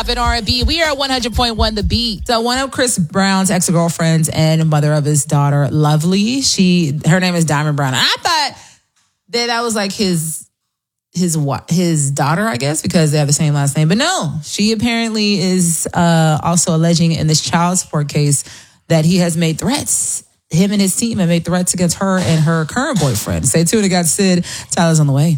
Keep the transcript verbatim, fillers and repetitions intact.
hip-hop and R and B. We are at one hundred point one The Beat. So one of Chris Brown's ex-girlfriends and mother of his daughter, Lovely, she her name is Diamond Brown. And I thought that that was like his his his daughter, I guess, because they have the same last name. But no, she apparently is uh, also alleging in this child support case that he has made threats. Him and his team have made threats against her and her current boyfriend. Stay tuned. It got Sid. Tyler's on the way.